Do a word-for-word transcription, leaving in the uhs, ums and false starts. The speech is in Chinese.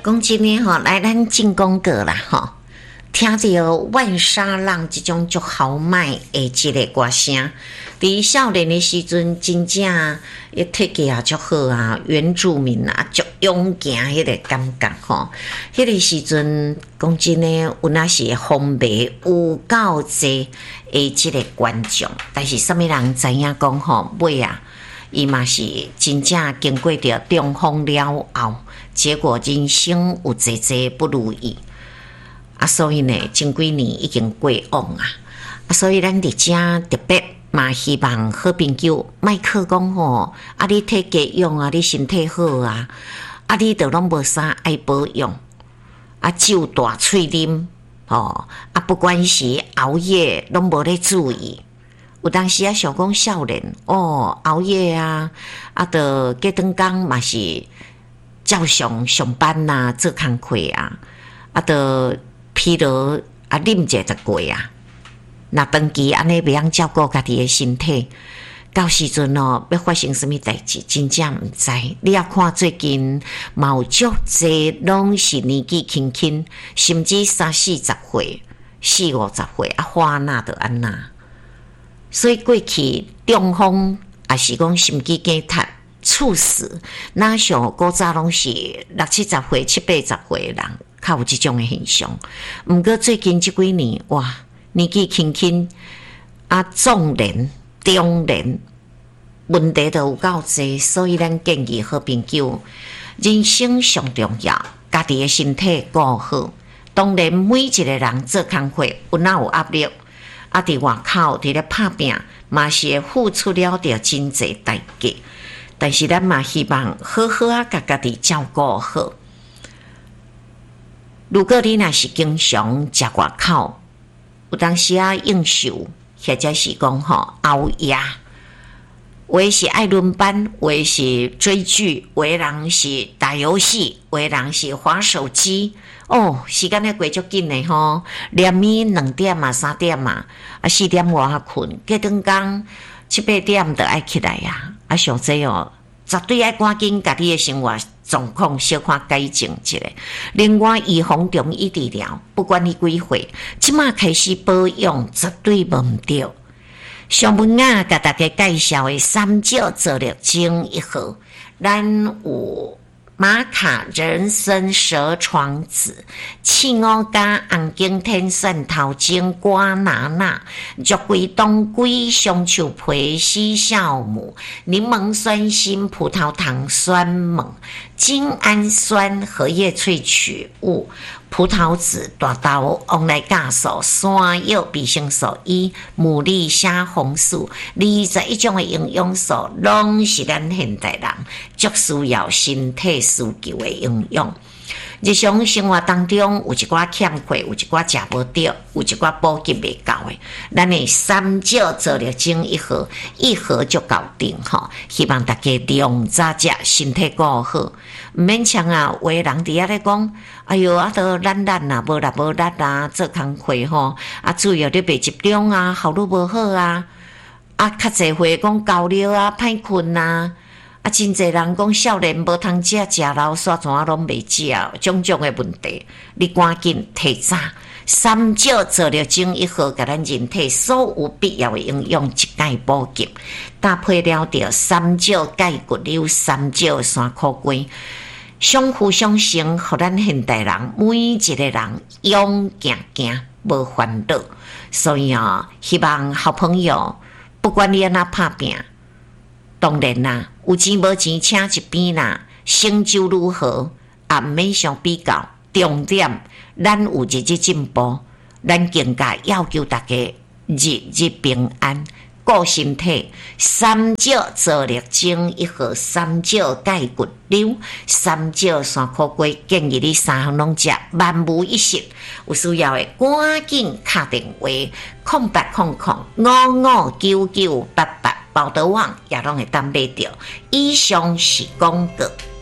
讲真诶吼，来咱进广告啦吼，听着万沙浪即种足豪迈诶一个歌声，伫少年诶时阵，真正伊体格也足好啊，原住民啊，足勇健迄个感觉吼。迄个时阵，讲真诶，有那是风靡有够济诶即个观众，但是啥物人知影讲吼，尾啊，伊嘛是真正经过着中风了后。结果人生有侪侪不如意啊，所以呢，前几年已经过往啊，啊，所以咱伫遮特别嘛，希望好朋友莫去讲吼，啊，你体格用啊，你身体好啊，啊，你都拢无啥爱保养，啊，酒大喙啉，吼，啊，不管是熬夜拢无咧注意。有当时啊，想讲少年哦，熬夜啊，啊，着过顿工嘛是。照常上班呐、啊，做工课啊，啊，得疲劳啊，啉者就过啊。那长期安尼袂晓照顾家己的身体，到时阵哦，要发生什么代志，真正毋知。你要看最近嘛有足侪拢是年纪轻轻，甚至三四十岁、四五十岁啊，花那着安那。所以过去中风也是讲心肌梗塞。猝死，那像古早拢是六七十岁、七八十岁的人，较有即种的现象。毋过最近即几年，哇，年纪轻轻啊，壮年、中年，问题都有够济，所以咱建议好朋友，人生上重要，家己的身体顾好。当然，每一个人做工课有哪有压力，啊，伫外口伫咧拍拼，嘛是会付出了着真济代价。但是咱嘛希望好好啊，甲家己照顾好。如果你若是经常食外口，有当时啊应酬，或者是讲吼熬夜，有的是爱轮班，有的是追剧，有的人是打游戏，有的人是滑手机。哦，时间咧过足紧的吼，连暝两点嘛、三点嘛，啊四点外较困，过顿工七八点就爱起来啊。啊，上济哦，绝对爱赶紧家己的生活状况小可改进一下。另外，预防中医治疗，不管你几岁，即马开始保养绝对无毋对。上文啊，甲大家介绍的三九做了精一盒，咱有玛卡人参蛇床子、青乌加红景天蒜头精瓜拿拿、肉桂冬桂香树皮西酵母、柠檬酸锌葡萄糖酸锰、精氨酸荷叶萃取物、葡萄籽大豆、旺来酵素、山药、维生素 E、牡蛎虾红素，二十一种的营养素，拢是咱现代人足需要身体需求的营养。日常生活当中有一寡欠缺，有一寡食无到，有一寡补给未够的，咱的三九做了精一盒，一盒就搞定吼。希望大家量早食，身体顾好，毋免像啊，有的人伫遐咧讲，哎哟，啊都懒懒啊，无力无力啊，做工课吼，啊主要咧袂集中啊，效率无好啊，啊较侪会讲高尿啊，歹困啊。啊，真侪人讲少年无通食，食老煞怎啊拢袂食，种种的问题，你赶紧提早三九做了精一盒，甲咱人体所有必要的营养一概补给，搭配了着三九钙骨溜、三九山苦瓜，相辅相成，互咱现代人每一个人勇行行，无烦恼。所以啊，希望好朋友，不管你安怎拍拼。当然啦，有钱无钱请一边啦，成就如何也毋免相比较。重点，咱有日日进步，咱更加要求大家日日平安，顾身体。三九做力精一盒，三九钙骨溜，三九山苦瓜，建议你三项拢食，万无一失。有需要的赶紧打电话，空八空空五五九九八八。报道网也拢会当买到，以上是广告。